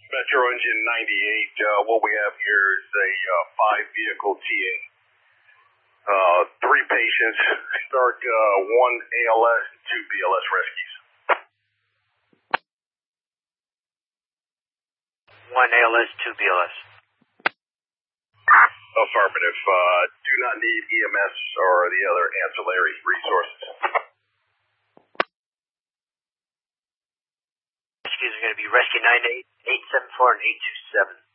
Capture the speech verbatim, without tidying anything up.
Metro Engine ninety-eight, uh, what we have here is a uh, five-vehicle T A. Uh, three patients, start uh, one A L S and two B L S rescues. One A L S, two B L S. Affirmative. Uh, do not need E M S or the other ancillary resources. Rescues are going to be rescue nine eight, eight seven four, and eight two seven.